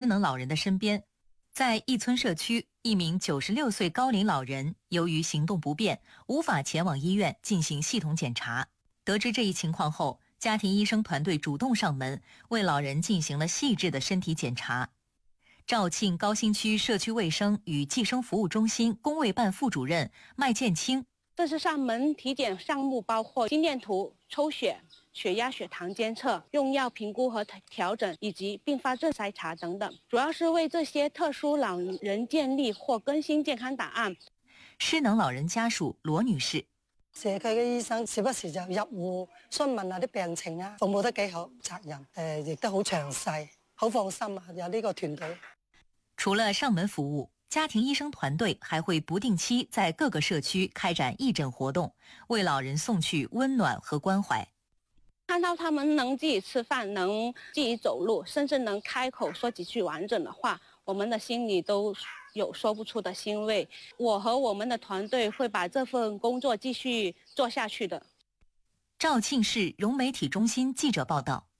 能老人的身边。在一村社区，一名96岁高龄老人由于行动不便，无法前往医院进行系统检查。得知这一情况后，家庭医生团队主动上门，为老人进行了细致的身体检查。肇庆高新区社区卫生与计生服务中心工卫办副主任麦建清， 这次上门体检项目包括心电图、抽血、血压、血糖监测、用药评估和调整，以及并发症筛查等等，主要是为这些特殊老人建立或更新健康档案。 失能老人家屬羅女士， 社區嘅醫生時不時就入戶詢問下啲病情啊，服務得幾好，責任亦都好詳細，好放心啊，有呢個團隊。 除了上門服務，家庭醫生團隊還會不定期在各個社區開展義診活動，為老人送去溫暖和關懷。 看到他們能自己吃飯，能自己走路，甚至能開口說幾句完整的話，我們的心裡都有說不出的欣慰。我和我們的團隊會把這份工作繼續做下去的。 肇慶市融媒體中心記者報道。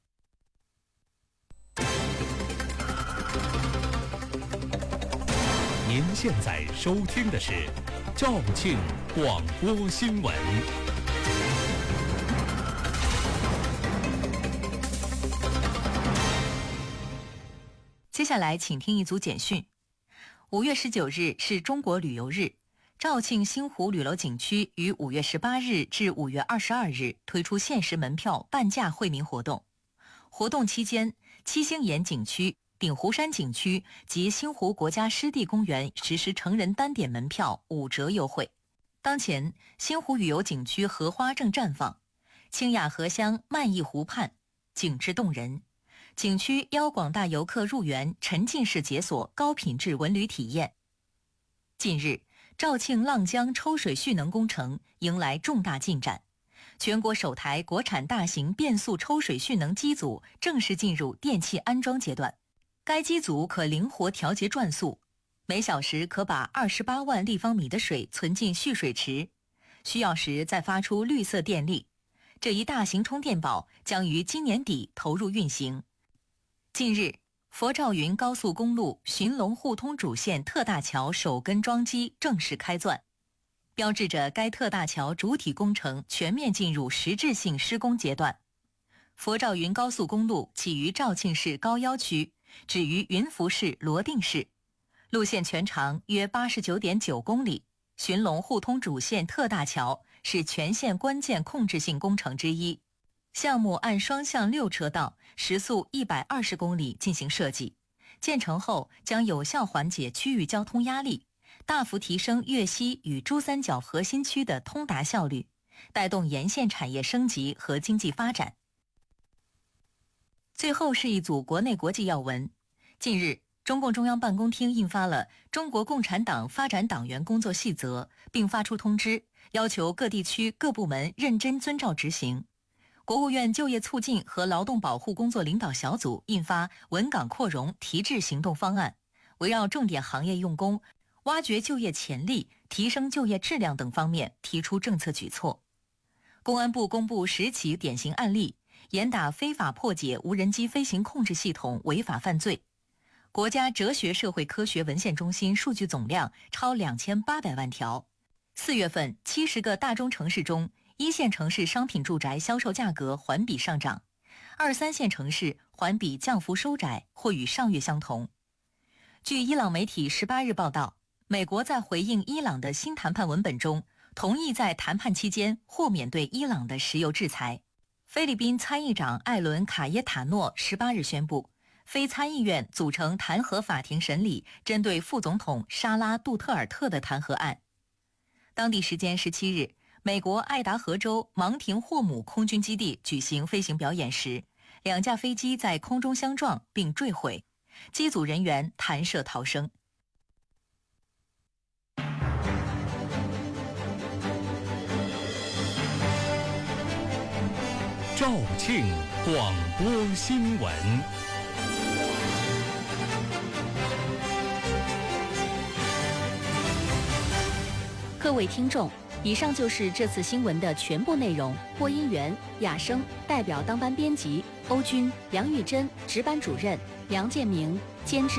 您現在收聽的是肇慶廣播新聞。 接下來請聽一組簡訊。5月19日是中國旅遊日，肇慶星湖旅遊景區於5月18日至5月22日推出限時門票半價惠民活動。活動期間，七星岩景區、鼎湖山景區及星湖國家濕地公園實施成人單點門票5折優惠。當前，星湖旅遊景區荷花正綻放，清雅荷香漫溢湖畔，景致動人。景區邀廣大遊客入園沉浸式解鎖高品質文旅體驗。近日，肇慶浪江抽水蓄能工程迎來重大進展，全國首台國產大型變速抽水蓄能機組正式進入電氣安裝階段。該機組可靈活調節轉速，每小時可把28萬立方米的水存進蓄水池，需要時再發出綠色電力。這一大型充電寶將於今年底投入運行。近日，佛肇雲高速公路尋龍互通主線特大橋首根樁機正式開鑽，標誌着該特大橋主體工程全面進入實質性施工階段。佛肇雲高速公路起於肇慶市高要區，止於雲浮市羅定市，路線全長約89.9公里。尋龍互通主線特大橋是全線關鍵控制性工程之一。項目按雙向6車道，時速120公里進行設計，建成後將有效緩解區域交通壓力，大幅提升粵西與珠三角核心區的通達效率，帶動沿線產業升級和經濟發展。最後是一組國內國際要聞。近日，中共中央辦公廳印發了《中國共產黨發展黨員工作細則》，並發出通知，要求各地區各部門認真遵照執行。國務院就業促進和勞動保護工作領導小組印發《穩崗擴容提質行動方案》，圍繞重點行業用工、挖掘就業潛力、提升就業質量等方面提出政策舉措。公安部公布10起典型案例，嚴打非法破解無人機飛行控制系統違法犯罪。國家哲學社會科學文獻中心數據總量超2800萬條。4月份70個大中城市中，1線城市商品住宅銷售價格環比上漲，2、3線城市環比降幅收窄或與上月相同。據伊朗媒體18日報道，美國在回應伊朗的新談判文本中，同意在談判期間豁免對伊朗的石油制裁。菲律賓參議長艾倫·卡耶塔諾18日宣布，非參議院組成彈劾法庭審理針對副總統沙拉·杜特爾特的彈劾案。當地時間17日，美國愛達荷州芒廷霍姆空軍基地舉行飛行表演時，2架飛機在空中相撞並墜毀，機組人員彈射逃生。 肇慶廣播新聞。 各位聽眾，以上就是這次新聞的全部內容。播音員雅生，代表當班編輯歐軍、梁玉珍，值班主任梁建明，監製